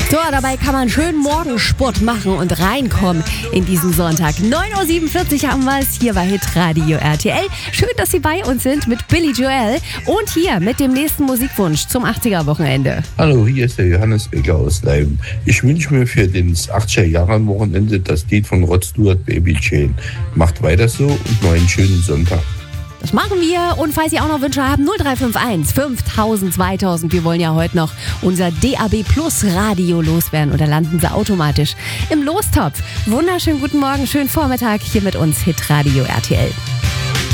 So, dabei kann man schön Morgensport machen und reinkommen in diesen Sonntag. 9.47 Uhr haben wir es hier bei Hitradio RTL. Schön, dass Sie bei uns sind mit Billy Joel und hier mit dem nächsten Musikwunsch zum 80er-Wochenende. Hallo, hier ist der Johannes Becker aus Leim. Ich wünsche mir für das 80er-Jahre-Wochenende das Lied von Rod Stewart, Baby Jane. Macht weiter so und noch einen schönen Sonntag. Das machen wir. Und falls Sie auch noch Wünsche haben, 0351 5000 2000. Wir wollen ja heute noch unser DAB Plus Radio loswerden. Und da landen Sie automatisch im Lostopf. Wunderschönen guten Morgen, schönen Vormittag hier mit uns Hitradio RTL.